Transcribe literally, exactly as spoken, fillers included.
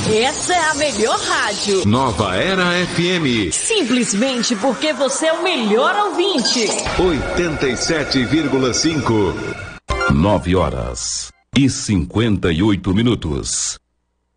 Essa é a melhor rádio. Nova Era F M. Simplesmente porque você é o melhor ouvinte. oitenta e sete vírgula cinco. Nove horas e cinquenta e oito minutos.